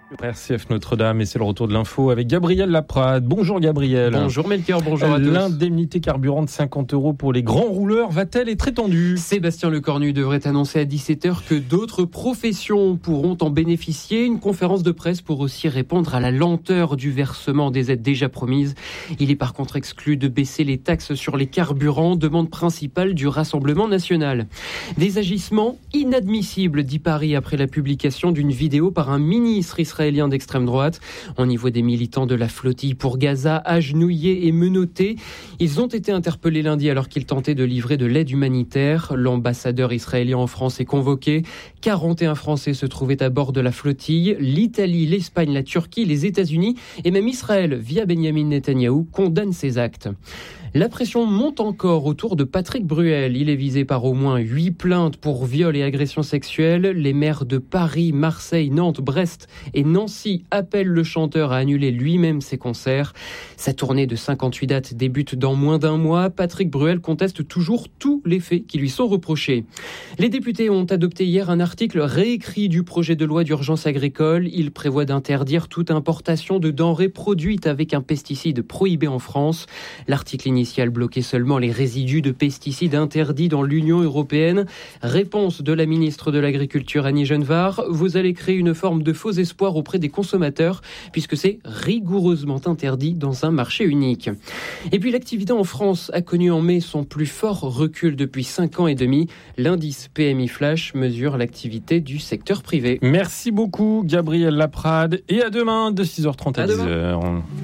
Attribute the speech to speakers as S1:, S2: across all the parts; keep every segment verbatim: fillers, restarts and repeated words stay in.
S1: R C F Notre-Dame, et c'est le retour de l'info avec Gabriel Laprade. Bonjour Gabriel.
S2: Bonjour Melchior, bonjour à tous.
S1: L'indemnité carburant de cinquante euros pour les grands rouleurs va-t-elle être étendue ?
S2: Sébastien Lecornu devrait annoncer à dix-sept heures que d'autres professions pourront en bénéficier. Une conférence de presse pour aussi répondre à la lenteur du versement des aides déjà promises. Il est par contre exclu de baisser les taxes sur les carburants, demande principale du Rassemblement national. Des agissements inadmissibles, dit Paris après la publication d'une vidéo par un ministre israélien d'extrême droite. On y voit des militants de la flottille pour Gaza agenouillés et menottés. Ils ont été interpellés lundi alors qu'ils tentaient de livrer de l'aide humanitaire. L'ambassadeur israélien en France est convoqué. quarante et un Français se trouvaient à bord de la flottille. L'Italie, l'Espagne, la Turquie, les États-Unis et même Israël, via Benyamin Netanyahou, condamnent ces actes. La pression monte encore autour de Patrick Bruel. Il est visé par au moins huit plaintes pour viol et agression sexuelle. Les maires de Paris, Marseille, Nantes, Brest et Nancy appellent le chanteur à annuler lui-même ses concerts. Sa tournée de cinquante-huit dates débute dans moins d'un mois. Patrick Bruel conteste toujours tous les faits qui lui sont reprochés. Les députés ont adopté hier un article réécrit du projet de loi d'urgence agricole. Il prévoit d'interdire toute importation de denrées produites avec un pesticide prohibé en France. L'article initial bloquait seulement les résidus de pesticides interdits dans l'Union européenne. Réponse de la ministre de l'Agriculture Annie Genevard, vous allez créer une forme de faux espoir auprès des consommateurs puisque c'est rigoureusement interdit dans un marché unique. Et puis l'activité en France a connu en mai son plus fort recul depuis cinq ans et demi. L'indice P M I Flash mesure l'activité du secteur privé.
S1: Merci beaucoup Gabriel Laprade et à demain de six heures trente à, à dix heures.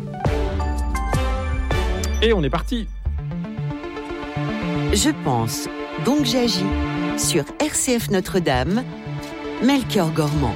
S1: Et on est parti.
S3: Je pense, donc j'agis sur R C F Notre-Dame, Melchior Gormand.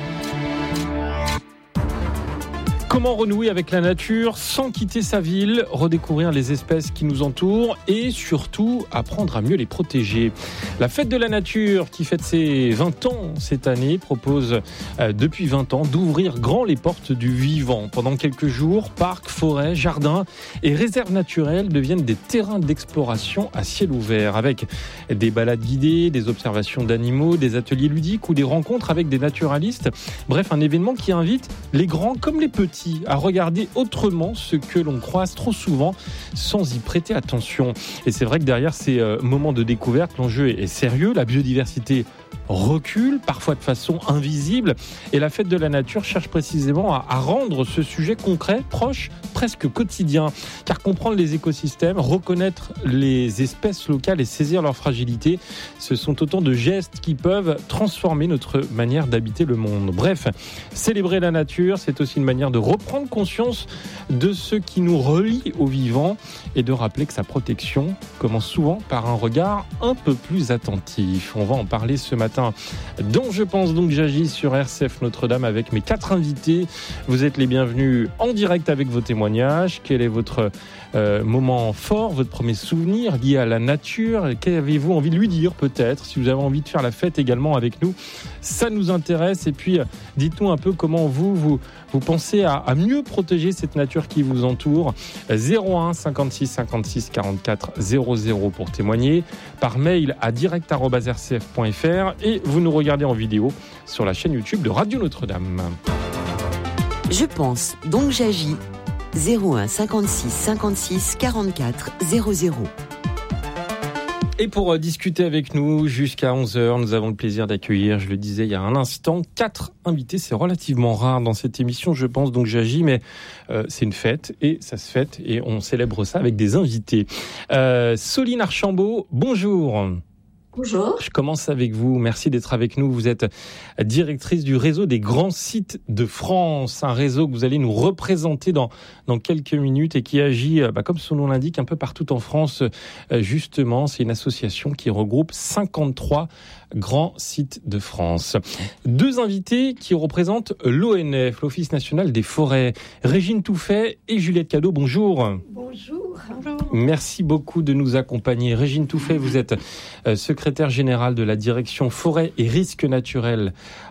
S1: Comment renouer avec la nature sans quitter sa ville, redécouvrir les espèces qui nous entourent et surtout apprendre à mieux les protéger. La fête de la nature qui fête ses vingt ans cette année propose euh, depuis vingt ans d'ouvrir grand les portes du vivant. Pendant quelques jours, parcs, forêts, jardins et réserves naturelles deviennent des terrains d'exploration à ciel ouvert avec des balades guidées, des observations d'animaux, des ateliers ludiques ou des rencontres avec des naturalistes. Bref, un événement qui invite les grands comme les petits à regarder autrement ce que l'on croise trop souvent sans y prêter attention. Et c'est vrai que derrière ces euh, moments de découverte, l'enjeu est, est sérieux, la biodiversité recule, parfois de façon invisible, et la fête de la nature cherche précisément à, à rendre ce sujet concret, proche, presque quotidien. Car comprendre les écosystèmes, reconnaître les espèces locales et saisir leur fragilité, ce sont autant de gestes qui peuvent transformer notre manière d'habiter le monde. Bref, célébrer la nature, c'est aussi une manière de reprendre conscience de ce qui nous relie au vivant et de rappeler que sa protection commence souvent par un regard un peu plus attentif. On va en parler ce matin dont je pense donc j'agis sur R C F Notre-Dame avec mes quatre invités. Vous êtes les bienvenus en direct avec vos témoignages. Quel est votre euh, moment fort, votre premier souvenir lié à la nature? Qu'avez-vous envie de lui dire peut-être? Si vous avez envie de faire la fête également avec nous, ça nous intéresse. Et puis dites-nous un peu comment vous, vous, vous pensez à, à mieux protéger cette nature qui vous entoure. zéro un cinquante-six cinquante-six quarante-quatre zéro zéro pour témoigner, par mail à direct arobase r c f point f r et vous nous regardez en vidéo sur la chaîne YouTube de Radio Notre-Dame.
S3: Je pense, donc j'agis. zéro un cinquante-six cinquante-six quarante-quatre zéro zéro.
S1: Et pour discuter avec nous jusqu'à onze heures, nous avons le plaisir d'accueillir, je le disais il y a un instant, quatre invités. C'est relativement rare dans cette émission, je pense, donc j'agis, mais euh, c'est une fête et ça se fête et on célèbre ça avec des invités. Euh, Soline Archambault, bonjour.
S4: Bonjour.
S1: Je commence avec vous. Merci d'être avec nous. Vous êtes directrice du réseau des grands sites de France, un réseau que vous allez nous représenter dans, dans quelques minutes et qui agit, bah, comme son nom l'indique, un peu partout en France. Justement, c'est une association qui regroupe cinquante-trois grands sites de France. Deux invités qui représentent l'O N F, l'Office national des forêts. Régine Touffet et Juliette Cadeau, bonjour.
S4: Bonjour. Bonjour.
S1: Merci beaucoup de nous accompagner. Régine Touffet, vous êtes secrétaire générale de la direction forêt et risques naturels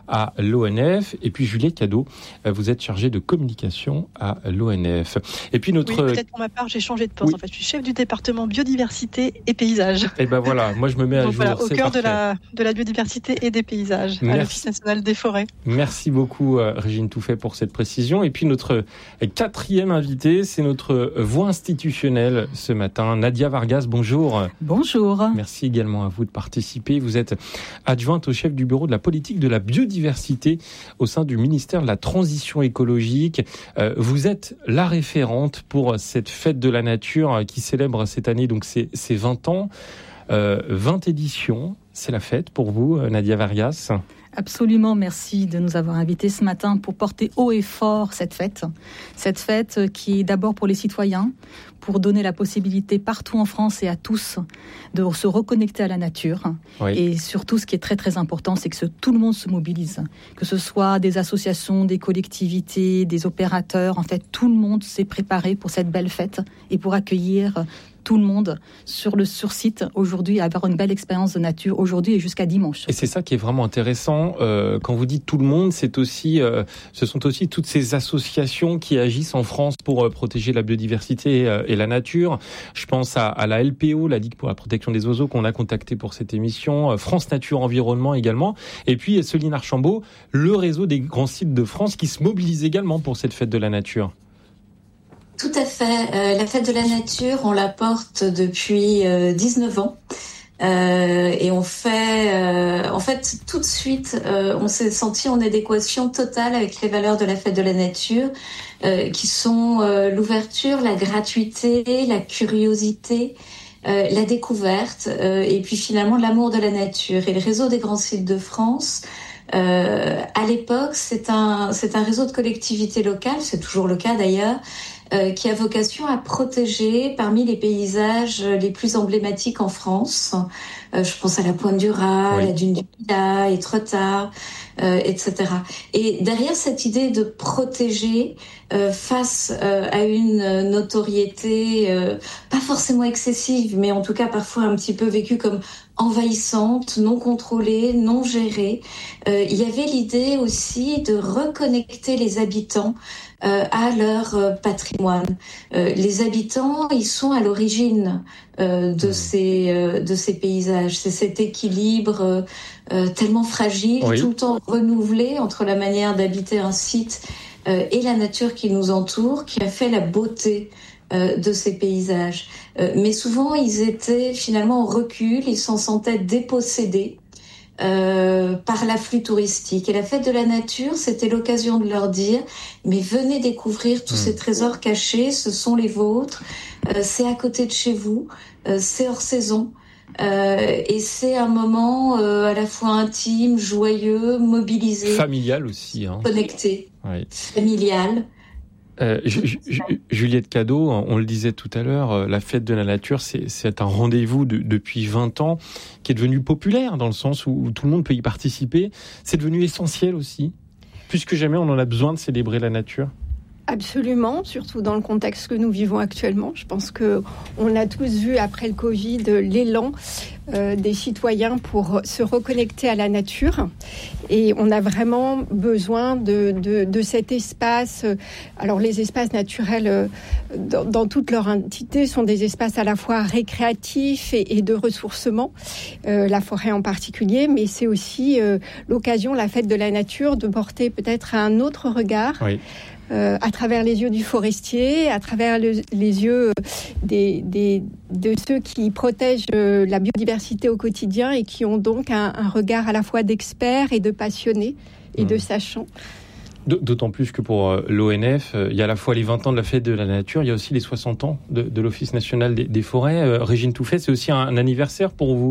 S1: à l'O N F. Et puis Juliette Cadeau, vous êtes chargée de communication à l'O N F. Et puis notre...
S5: Oui, peut-être pour ma part, j'ai changé de poste. Oui. En fait, je suis chef du département biodiversité et paysage.
S1: Et ben voilà, moi je me mets à
S5: Donc
S1: jour.
S5: Voilà, au
S1: c'est
S5: cœur
S1: parfait.
S5: de la, de la biodiversité et des paysages, Merci. à l'Office national des forêts.
S1: Merci beaucoup Régine Touffet pour cette précision. Et puis notre quatrième invité, c'est notre voix institutionnelle ce matin, Nadia Vargas. Bonjour.
S6: Bonjour.
S1: Merci également à vous de participer. Vous êtes adjointe au chef du bureau de la politique de la biodiversité au sein du ministère de la Transition écologique. Vous êtes la référente pour cette fête de la nature qui célèbre cette année donc ses, ses vingt ans. Euh, vingt éditions, c'est la fête pour vous, Nadia Vargas.
S6: Absolument, merci de nous avoir invités ce matin pour porter haut et fort cette fête. Cette fête qui est d'abord pour les citoyens, pour donner la possibilité partout en France et à tous de se reconnecter à la nature. Oui. Et surtout, ce qui est très très important, c'est que ce, tout le monde se mobilise. Que ce soit des associations, des collectivités, des opérateurs. En fait, tout le monde s'est préparé pour cette belle fête et pour accueillir tout le monde sur le sur-site aujourd'hui, avoir une belle expérience de nature aujourd'hui et jusqu'à dimanche.
S1: Et c'est ça qui est vraiment intéressant. Euh, quand vous dites tout le monde, c'est aussi, euh, ce sont aussi toutes ces associations qui agissent en France pour euh, protéger la biodiversité euh, et la nature. Je pense à, à la L P O, la Ligue pour la protection des oiseaux, qu'on a contacté pour cette émission, euh, France Nature Environnement également, et puis Céline Archambault, le réseau des grands sites de France qui se mobilise également pour cette fête de la nature.
S4: Tout à fait. Euh, la fête de la nature, on la porte depuis euh, dix-neuf ans. Euh, et on fait, euh, en fait, tout de suite, euh, on s'est senti en adéquation totale avec les valeurs de la fête de la nature, euh, qui sont euh, l'ouverture, la gratuité, la curiosité, euh, la découverte, euh, et puis finalement l'amour de la nature. Et le réseau des grands sites de France, euh, à l'époque, c'est un, c'est un réseau de collectivités locales, c'est toujours le cas d'ailleurs, Euh, qui a vocation à protéger parmi les paysages les plus emblématiques en France. Euh, je pense à la Pointe du Raz, oui. la Dune du Pilat, Étretat, euh, et cetera. Et derrière cette idée de protéger euh, face euh, à une notoriété euh, pas forcément excessive, mais en tout cas parfois un petit peu vécue comme envahissante, non contrôlée, non gérée, euh, il y avait l'idée aussi de reconnecter les habitants Euh, à leur euh, patrimoine. Euh, les habitants, ils sont à l'origine euh, de ces euh, de ces paysages. C'est cet équilibre euh, euh, tellement fragile, oui. tout le temps renouvelé entre la manière d'habiter un site euh, et la nature qui nous entoure, qui a fait la beauté euh, de ces paysages. Euh, mais souvent, ils étaient finalement en recul, ils s'en sentaient dépossédés. Euh, par l'afflux touristique. Et la fête de la nature, c'était l'occasion de leur dire, mais venez découvrir tous mmh. ces trésors cachés, ce sont les vôtres, euh, c'est à côté de chez vous, euh, c'est hors saison. Euh, et c'est un moment euh, à la fois intime, joyeux, mobilisé.
S1: Familial aussi. Hein.
S4: Connecté.
S1: Oui.
S4: Familial.
S1: Euh, J- J- Juliette Cadeau, on le disait tout à l'heure, la fête de la nature, c'est, c'est un rendez-vous de, depuis vingt ans qui est devenu populaire dans le sens où, où tout le monde peut y participer. C'est devenu essentiel aussi. Plus que jamais, on en a besoin de célébrer la nature.
S7: Absolument, surtout dans le contexte que nous vivons actuellement. Je pense qu'on a tous vu après le Covid l'élan euh, des citoyens pour se reconnecter à la nature. Et on a vraiment besoin de, de, de cet espace. Alors les espaces naturels, dans, dans toute leur entité, sont des espaces à la fois récréatifs et, et de ressourcement, euh, la forêt en particulier, mais c'est aussi euh, l'occasion, la fête de la nature, de porter peut-être un autre regard. Oui. Euh, à travers les yeux du forestier, à travers le, les yeux des, des, de ceux qui protègent euh, la biodiversité au quotidien et qui ont donc un, un regard à la fois d'experts et de passionnés et mmh. de sachants.
S1: D'autant plus que pour l'O N F, il y a à la fois les vingt ans de la fête de la nature, il y a aussi les soixante ans de, de l'Office national des, des forêts. Euh, Régine Touffet, c'est aussi un, un anniversaire pour vous ?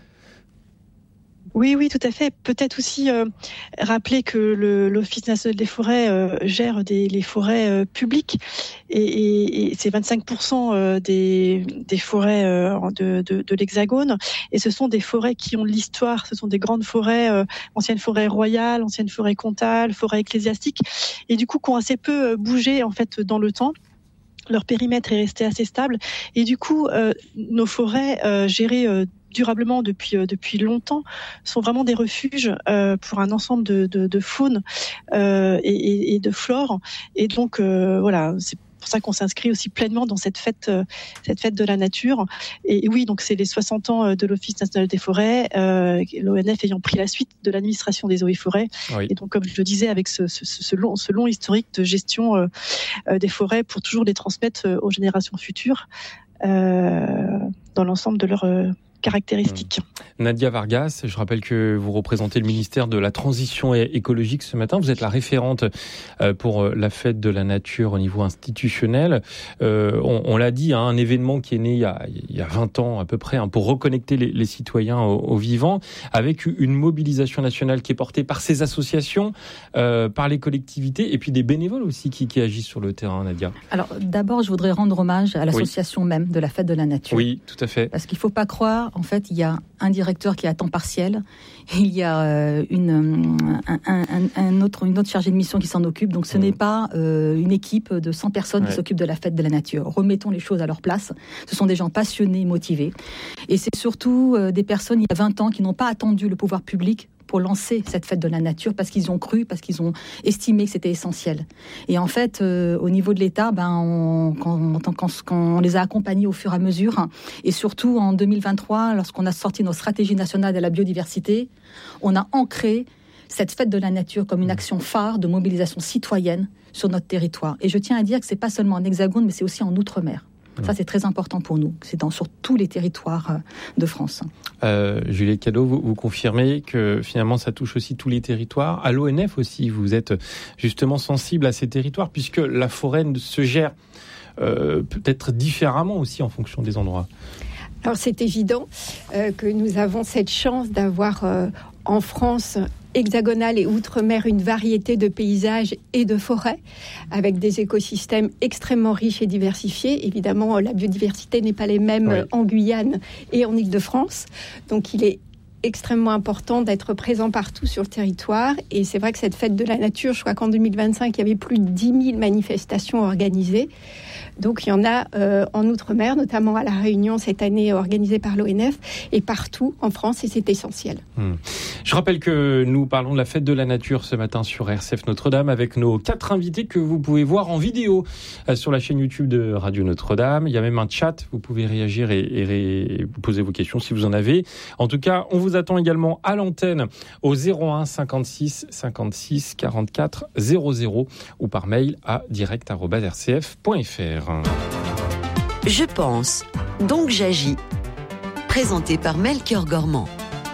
S5: Oui, oui, tout à fait. Peut-être aussi euh, rappeler que le, l'Office national des forêts euh, gère des, les forêts euh, publiques et, et, et c'est vingt-cinq pour cent euh, des, des forêts euh, de, de, de l'Hexagone. Et ce sont des forêts qui ont de l'histoire. Ce sont des grandes forêts, euh, anciennes forêts royales, anciennes forêts comtales, forêts ecclésiastiques, et du coup qui ont assez peu bougé en fait dans le temps. Leur périmètre est resté assez stable et du coup, euh, nos forêts euh, gérées euh, durablement depuis depuis longtemps, sont vraiment des refuges euh, pour un ensemble de, de, de faune euh, et, et, et de flore. Et donc euh, voilà, c'est pour ça qu'on s'inscrit aussi pleinement dans cette fête, euh, cette fête de la nature. Et, et oui, donc c'est les soixante ans de l'Office national des forêts, euh, l'O N F ayant pris la suite de l'administration des eaux et forêts. Oui. Et donc, comme je le disais, avec ce, ce, ce, long, ce long historique de gestion euh, euh, des forêts pour toujours les transmettre aux générations futures euh, dans l'ensemble de leur euh, caractéristiques.
S1: Nadia Vargas, je rappelle que vous représentez le ministère de la Transition écologique ce matin. Vous êtes la référente pour la fête de la nature au niveau institutionnel. Euh, on, on l'a dit, hein, un événement qui est né il y a, il y a vingt ans à peu près, hein, pour reconnecter les, les citoyens aux, aux vivants, avec une mobilisation nationale qui est portée par ces associations, euh, par les collectivités et puis des bénévoles aussi qui, qui agissent sur le terrain, Nadia.
S6: Alors d'abord, je voudrais rendre hommage à l'association oui. même de la fête de la nature.
S1: Oui, tout à fait.
S6: Parce qu'il ne faut pas croire, en fait, il y a un directeur qui est à temps partiel, il y a une, un, un, un autre, une autre chargée de mission qui s'en occupe, donc ce mmh. n'est pas euh, une équipe de cent personnes ouais. qui s'occupe de la fête de la nature. Remettons les choses à leur place, ce sont des gens passionnés, motivés, et c'est surtout euh, des personnes, il y a vingt ans, qui n'ont pas attendu le pouvoir public pour lancer cette fête de la nature, parce qu'ils ont cru, parce qu'ils ont estimé que c'était essentiel. Et en fait, euh, au niveau de l'État, ben, on, quand, quand, quand on les a accompagnés au fur et à mesure, hein, et surtout en deux mille vingt-trois, lorsqu'on a sorti nos stratégies nationales de la biodiversité, on a ancré cette fête de la nature comme une action phare de mobilisation citoyenne sur notre territoire. Et je tiens à dire que c'est pas seulement en Hexagone, mais c'est aussi en Outre-mer. Ça, c'est très important pour nous. C'est dans, sur tous les territoires de France.
S1: Euh, Juliette Cadeau, vous, vous confirmez que finalement, ça touche aussi tous les territoires. À l'O N F aussi, vous êtes justement sensible à ces territoires, puisque la forêt se gère euh, peut-être différemment aussi en fonction des endroits.
S7: Alors, c'est évident euh, que nous avons cette chance d'avoir euh, en France hexagonale et outre-mer une variété de paysages et de forêts avec des écosystèmes extrêmement riches et diversifiés. Évidemment, la biodiversité n'est pas les mêmes oui. en Guyane et en Île-de-France. Donc, il est extrêmement important d'être présent partout sur le territoire. Et c'est vrai que cette fête de la nature, je crois qu'en deux mille vingt-cinq, il y avait plus de dix mille manifestations organisées. Donc, il y en a euh, en Outre-mer, notamment à La Réunion, cette année organisée par l'O N F, et partout en France, et c'est essentiel.
S1: Mmh. Je rappelle que nous parlons de la fête de la nature ce matin sur R C F Notre-Dame, avec nos quatre invités que vous pouvez voir en vidéo euh, sur la chaîne YouTube de Radio Notre-Dame. Il y a même un chat, vous pouvez réagir et, et, ré, et poser vos questions si vous en avez. En tout cas, on vous attend également à l'antenne au zéro un cinquante-six cinquante-six quarante-quatre zéro zéro ou par mail à direct arobase r c f point f r.
S3: Je pense, donc j'agis. Présenté par Melchior Gormand.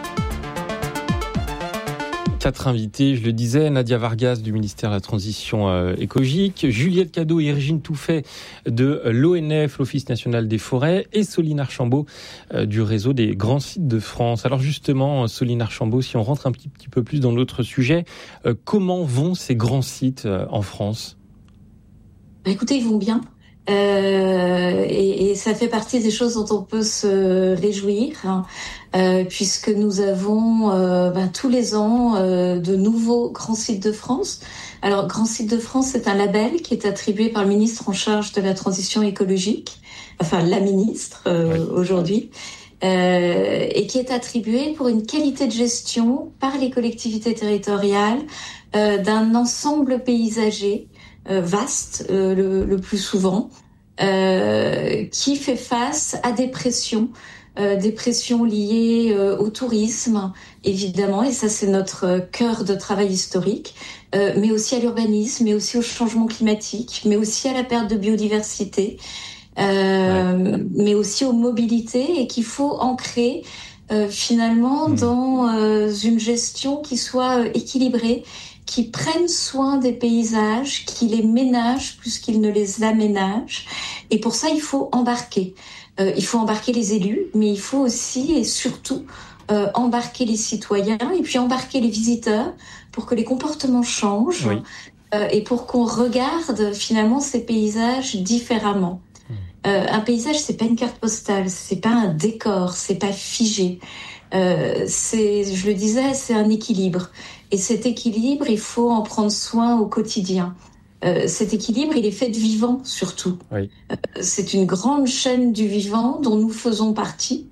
S1: Quatre invités, je le disais, Nadia Vargas du ministère de la Transition euh, écologique, Juliette Cadeau et Régine Touffet de l'O N F, l'Office national des forêts, et Soline Archambault euh, du réseau des grands sites de France. Alors justement, Soline Archambault, si on rentre un petit, petit peu plus dans notre sujet, euh, comment vont ces grands sites euh, en France ?
S4: Écoutez, ils vont bien. Euh, et, et ça fait partie des choses dont on peut se réjouir, hein, euh, puisque nous avons euh, ben, tous les ans euh, de nouveaux grands sites de France. Alors, Grand Site de France, c'est un label qui est attribué par le ministre en charge de la transition écologique, enfin la ministre euh, oui. aujourd'hui, euh, et qui est attribué pour une qualité de gestion par les collectivités territoriales euh, d'un ensemble paysager Euh, vaste euh, le, le plus souvent, euh, qui fait face à des pressions, euh, des pressions liées euh, au tourisme, évidemment, et ça c'est notre cœur de travail historique, euh, mais aussi à l'urbanisme, mais aussi au changement climatique, mais aussi à la perte de biodiversité, euh, ouais. mais aussi aux mobilités, et qu'il faut ancrer euh, finalement mmh. dans euh, une gestion qui soit euh, équilibrée, qui prennent soin des paysages, qui les ménagent plus qu'ils ne les aménagent. Et pour ça, il faut embarquer. Euh, il faut embarquer les élus, mais il faut aussi et surtout euh, embarquer les citoyens et puis embarquer les visiteurs pour que les comportements changent oui. euh, et pour qu'on regarde finalement ces paysages différemment. Euh, un paysage, c'est pas une carte postale, c'est pas un décor, c'est pas figé. Euh, c'est, je le disais, c'est un équilibre. Et cet équilibre, il faut en prendre soin au quotidien. Euh, cet équilibre, il est fait de vivant, surtout. Oui. Euh, c'est une grande chaîne du vivant dont nous faisons partie.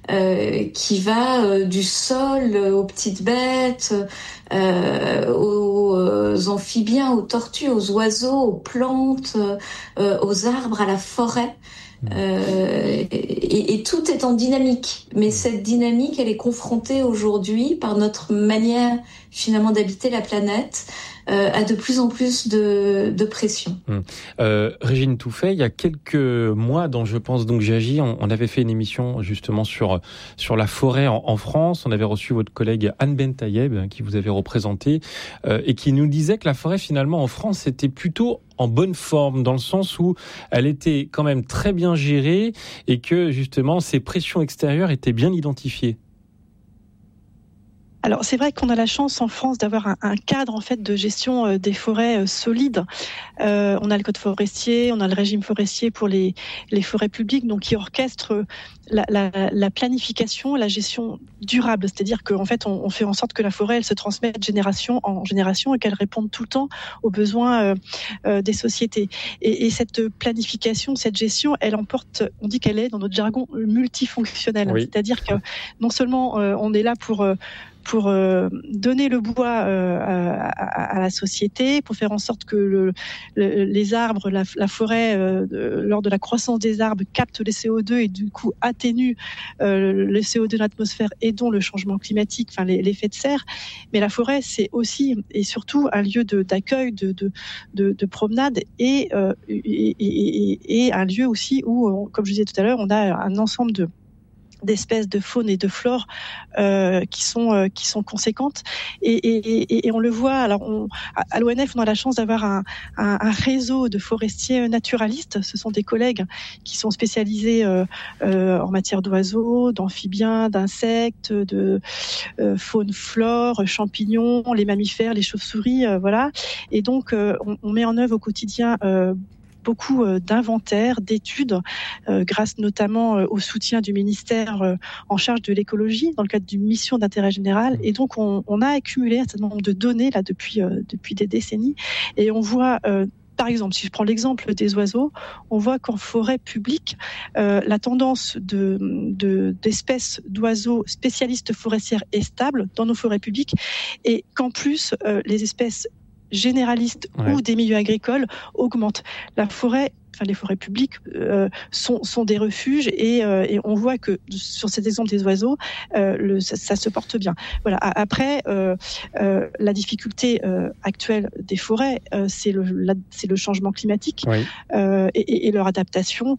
S4: euh, qui va euh, du sol aux petites bêtes, euh, aux, aux amphibiens, aux tortues, aux oiseaux, aux plantes, euh, aux arbres, à la forêt. Euh, et, et tout est en dynamique, mais cette dynamique, elle est confrontée aujourd'hui par notre manière finalement d'habiter la planète euh, à de plus en plus de, de pression.
S1: Hum. Euh, Régine Touffet, il y a quelques mois, dans Je pense donc j'agis, on, on avait fait une émission justement sur sur la forêt en, en France. On avait reçu votre collègue Anne Bentayeb qui vous avait représenté euh, et qui nous disait que la forêt finalement en France était plutôt en bonne forme, dans le sens où elle était quand même très bien gérée et que justement ces pressions extérieures étaient bien identifiées.
S5: Alors c'est vrai qu'on a la chance en France d'avoir un, un cadre en fait de gestion euh, des forêts euh, solide. Euh, on a le code forestier, on a le régime forestier pour les les forêts publiques, donc qui orchestre la, la, la planification, la gestion durable. C'est-à-dire qu'en fait on, on fait en sorte que la forêt elle se transmette de génération en génération et qu'elle réponde tout le temps aux besoins euh, euh, des sociétés. Et, et cette planification, cette gestion, elle emporte, on dit qu'elle est dans notre jargon multifonctionnelle. Oui. C'est-à-dire que non seulement euh, on est là pour euh, pour euh, donner le bois euh, à, à la société, pour faire en sorte que le, le, les arbres, la, la forêt, euh, de, lors de la croissance des arbres, captent les C O deux et du coup atténuent euh, le C O deux de l'atmosphère et dont le changement climatique, enfin l'effet de serre. Mais la forêt, c'est aussi et surtout un lieu de, d'accueil, de, de, de, de promenade et, euh, et, et, et un lieu aussi où, on, comme je disais tout à l'heure, on a un ensemble de d'espèces de faune et de flore euh, qui sont euh, qui sont conséquentes et, et, et on le voit. Alors on, à l'O N F on a la chance d'avoir un, un, un réseau de forestiers naturalistes. Ce sont des collègues qui sont spécialisés euh, euh, en matière d'oiseaux, d'amphibiens, d'insectes, de euh, faune, flore, champignons, les mammifères, les chauves-souris, euh, voilà. Et donc euh, on, on met en œuvre au quotidien euh, beaucoup d'inventaires, d'études, euh, grâce notamment euh, au soutien du ministère euh, en charge de l'écologie dans le cadre d'une mission d'intérêt général. Et donc, on, on a accumulé un certain nombre de données là depuis euh, depuis des décennies, et on voit. Euh, Par exemple, si je prends l'exemple des oiseaux, on voit qu'en forêt publique, euh, la tendance de, de, d'espèces d'oiseaux spécialistes forestières est stable dans nos forêts publiques, et qu'en plus, euh, les espèces généralistes ouais. ou des milieux agricoles augmentent. La forêt, enfin les forêts publiques euh, sont, sont des refuges et, euh, et on voit que sur cet exemple des oiseaux, euh, le, ça, ça se porte bien. Voilà. Après, euh, euh, la difficulté euh, actuelle des forêts, euh, c'est le, la, c'est le changement climatique oui. euh, et, et, et leur adaptation.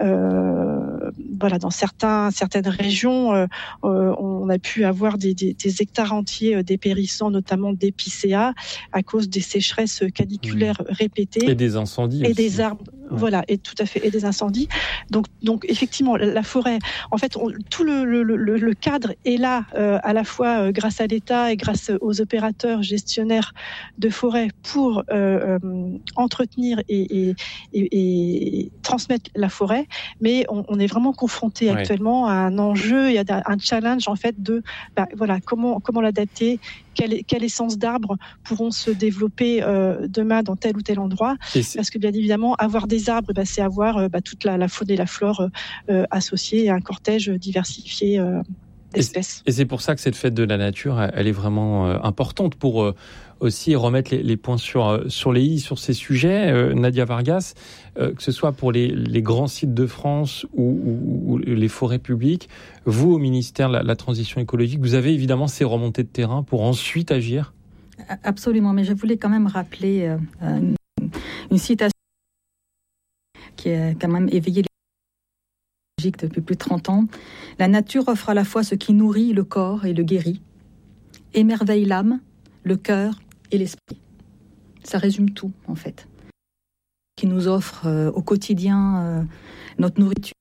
S5: Euh, voilà, dans certains, certaines régions, euh, euh, on a pu avoir des, des, des hectares entiers dépérissants, notamment d'épicéas, à cause des sécheresses caniculaires mmh. répétées
S1: et des incendies
S5: et
S1: aussi.
S5: des arbres. Ouais. Voilà, et tout à fait, et des incendies. Donc, donc effectivement, la forêt, en fait, on, tout le, le, le, le cadre est là, euh, à la fois euh, grâce à l'État et grâce aux opérateurs gestionnaires de forêt pour euh, euh, entretenir et, et, et, et transmettre la forêt. Mais on, on est vraiment confronté ouais. actuellement à un enjeu et à un challenge en fait de, bah, voilà, comment comment l'adapter. Quelle, quelle essence d'arbres pourront se développer euh, demain dans tel ou tel endroit ? Parce que bien évidemment, avoir des arbres, bah, c'est avoir euh, bah, toute la, la faune et la flore euh, associées et un cortège diversifié euh, d'espèces.
S1: Et c'est pour ça que cette fête de la nature, elle est vraiment euh, importante pour euh, aussi remettre les, les points sur, sur les i sur ces sujets. Euh, Nadia Vargas, euh, que ce soit pour les, les grands sites de France ou, ou, ou les forêts publiques, vous, au ministère de la, la Transition écologique, vous avez évidemment ces remontées de terrain pour ensuite agir ?
S6: Absolument, mais je voulais quand même rappeler euh, une, une citation qui a quand même éveillé les depuis plus de trente ans. La nature offre à la fois ce qui nourrit le corps et le guérit, émerveille l'âme, le cœur et l'esprit. Ça résume tout, en fait. Qui nous offre euh, au quotidien euh, notre nourriture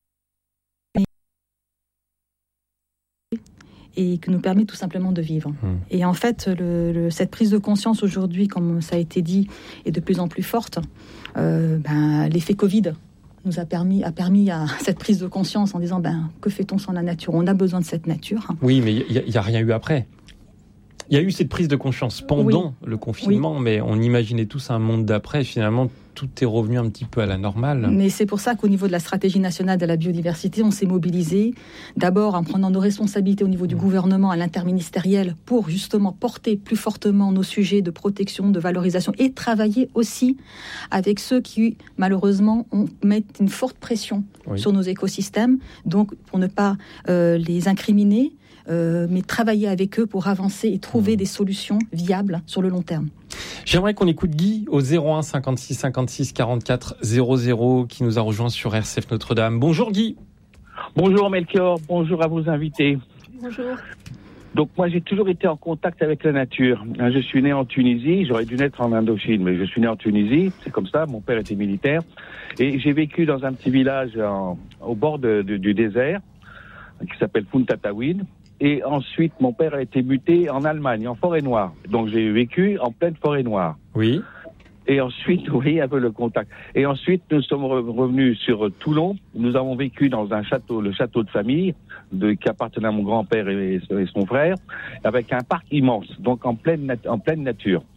S6: et qui nous permet tout simplement de vivre. Mmh. Et en fait, le, le, cette prise de conscience aujourd'hui, comme ça a été dit, est de plus en plus forte. Euh, ben, l'effet Covid nous a permis, a permis à cette prise de conscience en disant ben, que fait-on sans la nature ? On a besoin de cette nature.
S1: Oui, mais il n'y a, a rien eu après. Il y a eu cette prise de conscience pendant oui. le confinement, oui. mais on imaginait tous un monde d'après. Finalement, tout est revenu un petit peu à la normale.
S6: Mais c'est pour ça qu'au niveau de la stratégie nationale de la biodiversité, on s'est mobilisé. D'abord en prenant nos responsabilités au niveau du mmh. gouvernement, à l'interministériel, pour justement porter plus fortement nos sujets de protection, de valorisation, et travailler aussi avec ceux qui, malheureusement, on, mettent une forte pression oui. sur nos écosystèmes. Donc, pour ne pas euh, les incriminer, Euh, mais travailler avec eux pour avancer et trouver mmh. des solutions viables sur le long terme.
S1: J'aimerais qu'on écoute Guy au zéro un cinquante-six cinquante-six quarante-quatre zéro zéro qui nous a rejoint sur R C F Notre-Dame. Bonjour Guy.
S8: Bonjour Melchior, bonjour à vos invités.
S7: Bonjour.
S8: Donc moi j'ai toujours été en contact avec la nature. Je suis né en Tunisie, j'aurais dû naître en Indochine, mais je suis né en Tunisie, c'est comme ça, mon père était militaire. Et j'ai vécu dans un petit village en, au bord de, de, du désert qui s'appelle Funtatawin. Et ensuite, mon père a été muté en Allemagne, en forêt noire. Donc, j'ai vécu en pleine forêt noire.
S1: Oui.
S8: Et ensuite, oui, un peu le contact. Et ensuite, nous sommes revenus sur Toulon. Nous avons vécu dans un château, le château de famille, de, qui appartenait à mon grand-père et, et son frère, avec un parc immense, donc en pleine, nat- en pleine nature.